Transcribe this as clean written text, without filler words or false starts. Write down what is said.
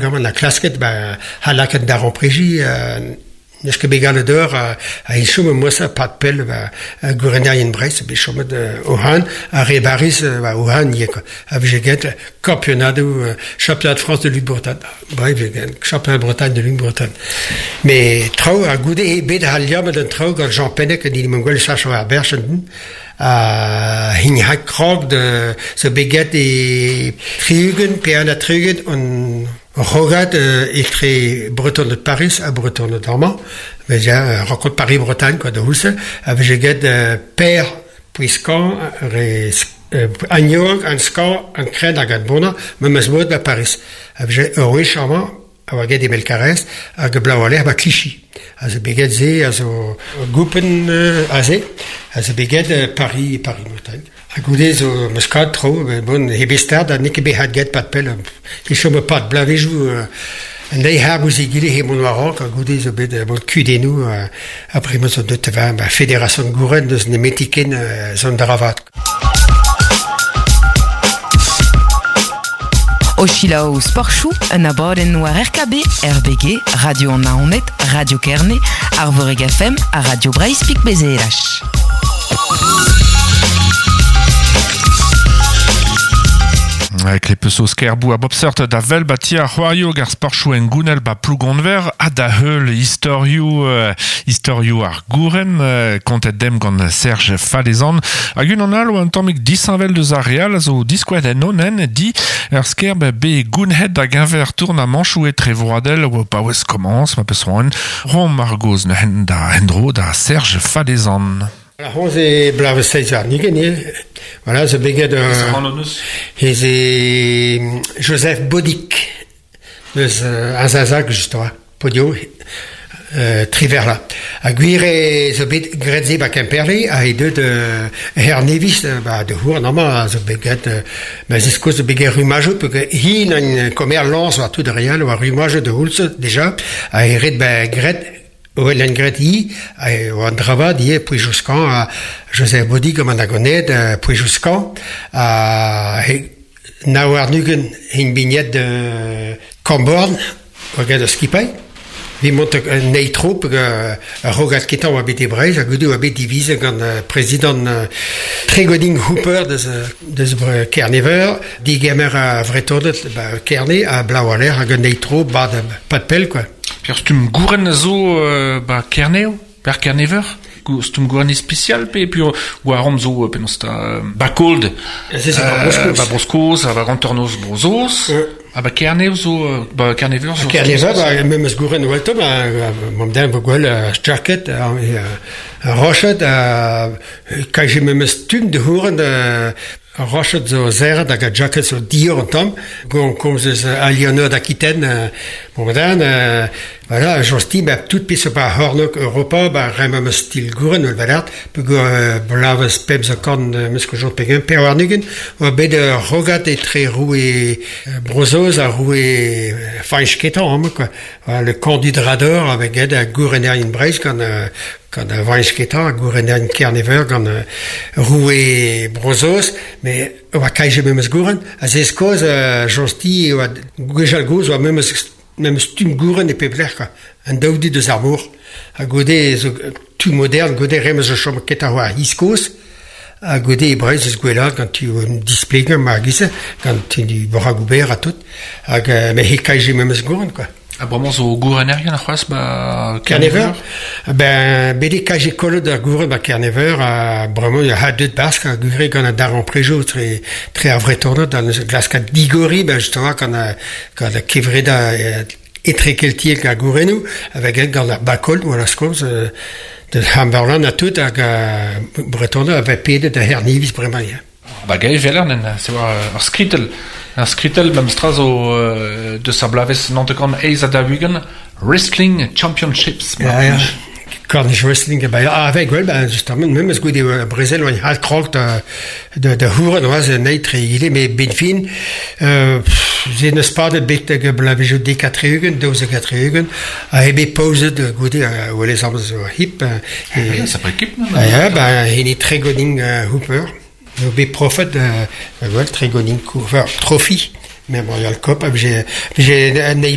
gant la klasket, halaket daron preji, neus ket began deur a chom moi ça pas de pelle gouvernerien Brest be chomet Ohan a rebariz Ohan yek avec get championnat de France de Lutte-Bretagne bref championnat de Bretagne de Lutte-Bretagne mais trau a goude e bet haliam den trau gant Jean Pennec di mongol chacho a berchen hin hak krog de so beget e triugen peana triugen on Rogat écrit Breton de Paris à Breton de Dormant, mais j'ai rencontre Paris-Bretagne quoi de Housse, avec j'ai père puisqu'on Agnog, un score, un crène à Gadbona, même ce mot de Paris, avec j'ai heureux charmant, avec des belles caresses, avec blau à l'air, Clichy, avec beget zé, avec Goupen azé, avec beget Paris-Bretagne. A goude zo muskat tro, bon, hebestad, a neke behat get pat pel, ki chome pat blavejou, an dei har bouzi gile he mon warok, a goude zo bet bon kudenou, apre mo zo deut fédération gouren deus ne metiken zon daravat. Ochilaou Sporchou, un abaden war RKB, RBG, Radio Naonet, Radio Kerne, Arvoreg FM, a Radio Breizpik BZLH. Avec les pesos kerbou a bobsert da vel batia c'hoario gar sporchou en gounel plougonver a da heul historiou ar gouren kontet dem gant Serge Falezan hag un al o an tammig disanvel deus ar real zo diskouet en onen di skerb be gounhet da gaver tourn a manchou etre voadel o pa oez komans ma peus roen rom margoz ne hen da hendro da Serge Falezan. La onze blave 16 ans, ni gagné. Voilà, ce béguet de. C'est Joseph Bodic, de Azazak, justement, Podio, Triverla. A guire, ce béguet Gretzi Bakemperli, a deux de Hernevis, de Hour, normalement, ce béguet, mais c'est ce que ce béguet rumage, parce que il a une commerce lance, ou tout de rien, ou un rumage de Hulse, déjà, a hérité, Gret, o elen greti o an drava die puis jusqu'an Joseph Bodi comme an agonet puis jusqu'an na war nugen hin bignet de Comborn o gade skipay vi mont neitro rogat ketan o abet Breizh a goude o abet divise gant président Tregoding Hooper deus Kernever di gamer a vretonet Kerne a blau a l'air hag an neitro bad pat pel quoi. Stum gouren zo Kerneo, per Kernever? Stum gouren spécial, puis ou a rom zo penos ta bakold, broskos, a rantornoz brozos, a Kerneo zo, Kernever zo. Kernever, même ce gouren o altom, mam den vo gwell jacket, rochet, kaj même stum de houren rochet zo zer da ga jacket zo dior an tam, gon komz a Lionel d'Aquitaine, bon voilà, josti tout pisse ba hornok Europa remem stil gouren ul valart pe go blaves pebs kon mesko jot pegen per warnugen o bet rogat etre roue brozos a roue feinschketan quoi le condudrador avec aide à gourener in Breizh quand feinschketan gourener in Kernever quand roue brozos mais o va kaije memes gouren a zeskoz josti o gejal goz o même stum gouren e pebler quoi un daoudi de zarmour a gode tout moderne gode remes chom keta wa iskos a gode e Breizh eus gwelat quand tu display ma gise quand tu bora gouber a tout hag me he kaije memes gouren quoi. A bremañ zo gourenerien a c'hoaz Kernever bede kaje kolot da gouren Kernever bremañ a deut bask a gure gant a daran prejo tre a vretornot da glaskat digori justement quand a kevreda etre keltiek a gourenou avec el gant a bakol ou a laskoz de Hamberland a tout hag bretornot a pede da hernivis bremañ. Gai velernen, c'est ar skritel. Ar skritel même strazo de sa blaves nantekon eiz a da Wigan Wrestling Championships. Cornish Wrestling, avec justement, même ce que de Brésil, on a croque de Houren, on a neitre il mais benfin, j'ai ne pas de bête que blavejo de 4 Hugen, 4 Hugen, a ebe pause de goûter ou les hommes hip. Ça peut équipe, non? Il est très Tregoding Hooper. Be profet Tregoding Hooper Trophy. Mais bon, il y a le cop, j'ai